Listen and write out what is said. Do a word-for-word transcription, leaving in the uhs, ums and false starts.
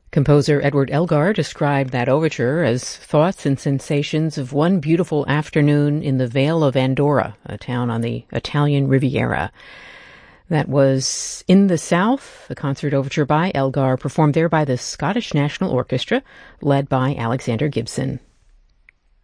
Composer Edward Elgar described that overture as thoughts and sensations of one beautiful afternoon in the Vale of Andorra, a town on the Italian Riviera. That was In the South, the concert overture by Elgar, performed there by the Scottish National Orchestra, led by Alexander Gibson.